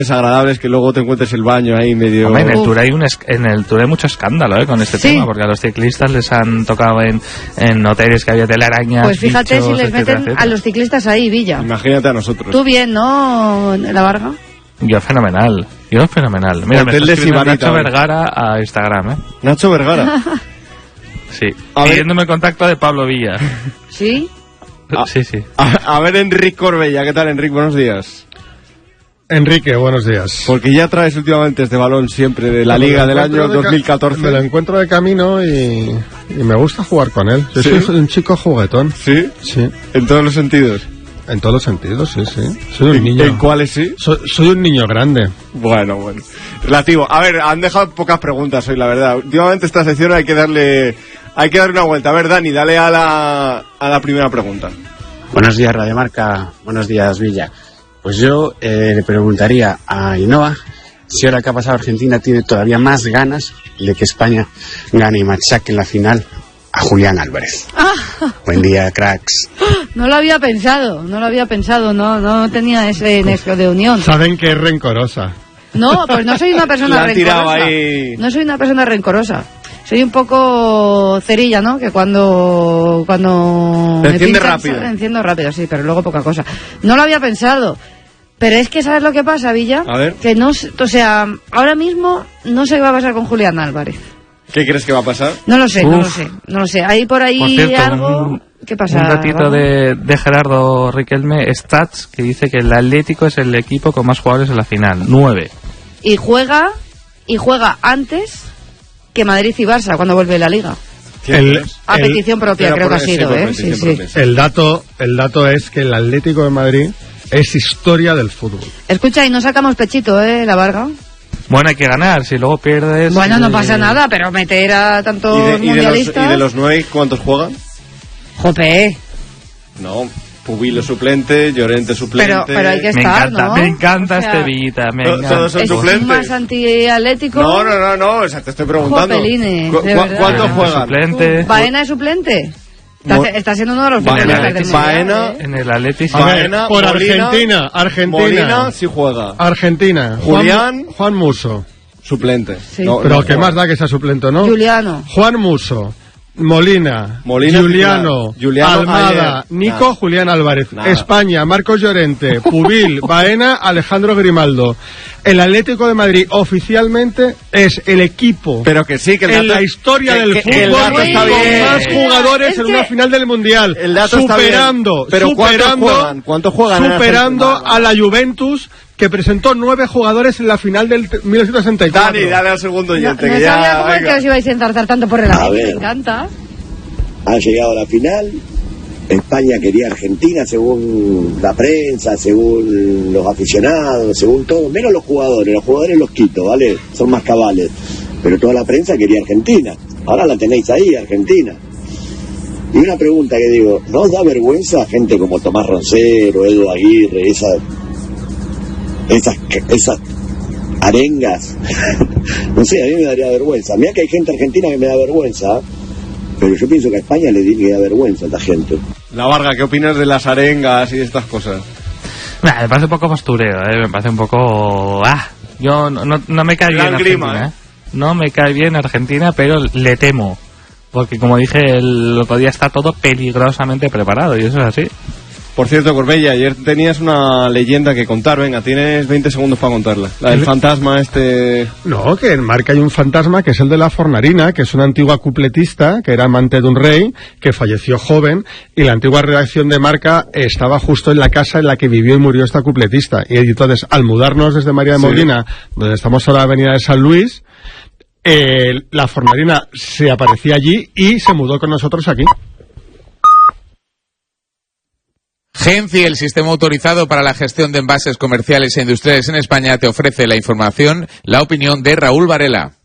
desagradables que luego te encuentres el baño ahí medio... Hombre, en el Tour hay mucho escándalo con este tema, porque a los ciclistas les han tocado en hoteles que había telarañas. Pues fíjate, bichos, si les etcétera, meten etcétera. a los ciclistas ahí, Villa. Imagínate a nosotros. Tú bien, ¿no, La Varga? Yo fenomenal. Mira, me está escribiendo Nacho Vergara a Instagram, Nacho Vergara. Sí, pidiéndome el contacto de Pablo Villa. ¿Sí? Sí. A ver, Enrique Corbella, ¿qué tal, Enrique? Buenos días. Enrique, buenos días. Porque ya traes últimamente este balón siempre de la Liga del año 2014. Me lo encuentro de camino y me gusta jugar con él. Yo soy un chico juguetón. ¿Sí? Sí. ¿En todos los sentidos? En todos los sentidos, sí. Soy un niño. ¿En cuáles sí? Soy un niño grande. Bueno. Relativo. A ver, han dejado pocas preguntas hoy, la verdad. Últimamente esta sección hay que darle una vuelta. A ver, Dani, dale a la primera pregunta. Buenos días, Radio Marca. Buenos días, Villa. Pues yo le preguntaría a Ainhoa si ahora que ha pasado Argentina tiene todavía más ganas de que España gane y machaque en la final a Julián Álvarez. Buen día, cracks. No lo había pensado, no tenía ese nexo de unión. Saben que es rencorosa. No, pues no soy una persona rencorosa. No soy una persona rencorosa. Soy un poco cerilla, ¿no? Que cuando enciendo rápido, sí, pero luego poca cosa. No lo había pensado. Pero es que, ¿sabes lo que pasa, Villa? A ver. Que ahora mismo no sé qué va a pasar con Julián Álvarez. ¿Qué crees que va a pasar? No lo sé. Hay por ahí algo... ¿Qué pasa? Un datito de Gerardo Riquelme, Stats, que dice que el Atlético es el equipo con más jugadores en la final, 9. Y juega antes que Madrid y Barça cuando vuelve la Liga. A petición propia, creo que ha sido, Sí. El dato es que el Atlético de Madrid es historia del fútbol. Escucha, y no sacamos pechito, La Varga. Bueno, hay que ganar, si luego pierdes... Bueno, no pasa nada, pero meter a tantos mundialistas... ¿Y de los 9 cuántos juegan? ¡Jope! No, Pubilo suplente, Llorente suplente... Pero hay que estar, ¿no? Me encanta este Vita, todos son suplentes. ¿Es más antiatlético? No, o sea, te estoy preguntando. Jopeline, ¿Cuántos juegan? Suplente. ¿Baena es suplente? Está siendo uno de los finalistas del Baena, en el Atlético. Baena, por Molina, Argentina. Molina sí juega. Argentina. Juan Musso. Suplente. Sí. Pero ¿qué más da que sea suplente, no? Juliano. Juan Musso. Molina, Juliano, Almada, Nico, Julián Álvarez, España, Marcos Llorente, Pubil, Baena, Alejandro Grimaldo. El Atlético de Madrid oficialmente es el equipo en la historia del fútbol con más jugadores en una final del Mundial, superando a la Juventus, que presentó 9 jugadores en la final del 1964. Dani, dale al segundo oyente. No sabía cómo es que os ibais a enzarzar tanto por el aire. Me encanta. Ha llegado a la final. España quería Argentina según la prensa, según los aficionados, según todo, menos los jugadores. Los jugadores los quito, ¿vale? Son más cabales. Pero toda la prensa quería Argentina. Ahora la tenéis ahí, Argentina. Y una pregunta que digo, ¿no os da vergüenza gente como Tomás Roncero, Edu Aguirre, esas arengas? No sé, a mí me daría vergüenza. Mirá que hay gente argentina que me da vergüenza, pero yo pienso que a España le tiene que dar vergüenza a esta gente. La Varga, ¿qué opinas de las arengas y de estas cosas? Me parece un poco postureo, me parece un poco... yo no me cae bien Argentina, No me cae bien Argentina, pero le temo, porque como dije el otro día, está todo peligrosamente preparado, y eso es así. Por cierto, Corbella, ayer tenías una leyenda que contar. Venga, tienes 20 segundos para contarla. La del fantasma No, que en Marca hay un fantasma que es el de la Fornarina, que es una antigua cupletista, que era amante de un rey, que falleció joven, y la antigua redacción de Marca estaba justo en la casa en la que vivió y murió esta cupletista. Y entonces, al mudarnos desde María de Molina, donde estamos ahora en la avenida de San Luis, la Fornarina se aparecía allí y se mudó con nosotros aquí. Genci, el sistema autorizado para la gestión de envases comerciales e industriales en España, te ofrece la información, la opinión de Raúl Varela.